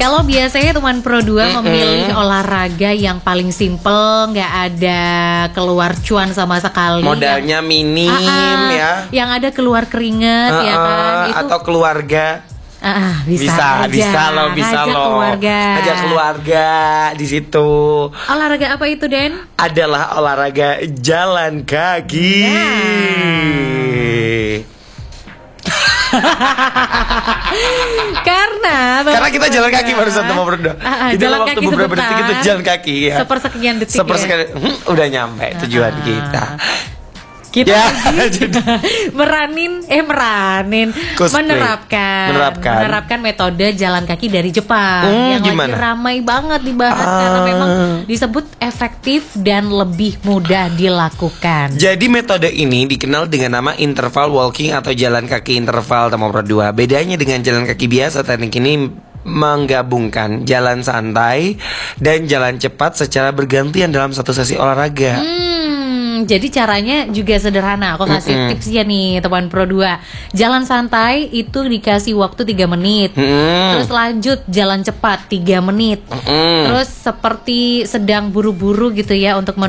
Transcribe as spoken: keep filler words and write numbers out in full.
Kalau biasanya teman Pro dua mm-mm. memilih olahraga yang paling simple, nggak ada keluar cuan sama sekali, modalnya yang, minim ah, ah, ya, yang ada keluar keringat uh, ya kan, itu atau keluarga. Ah, bisa, bisa, aja. bisa loh, bisa Ngajak loh. keluarga. Ajak keluarga di situ. Olahraga apa itu, Den? Adalah olahraga jalan kaki. Karena Karena kita jalan kaki baru satu mau berdua. Ah, ah, Di dalam waktu kaki beberapa sebentar. detik itu jalan kaki ya. Sepersekian detik. Sepersekian ya? hmm, udah nyampe tujuan ah. kita. Kita ya, jadi meranin, eh meranin, menerapkan, menerapkan, menerapkan metode jalan kaki dari Jepang hmm, yang gimana? lagi ramai banget dibahas ah. karena memang disebut efektif dan lebih mudah dilakukan. Jadi metode ini dikenal dengan nama interval walking atau jalan kaki interval nomor dua. Bedanya dengan jalan kaki biasa, teknik ini menggabungkan jalan santai dan jalan cepat secara bergantian dalam satu sesi olahraga. Hmm. Jadi caranya juga sederhana. Aku kasih Mm-mm. tipsnya nih teman Pro dua. Jalan santai itu dikasih waktu tiga menit. Mm-mm. Terus lanjut jalan cepat tiga menit. Mm-mm. Terus seperti sedang buru-buru gitu ya untuk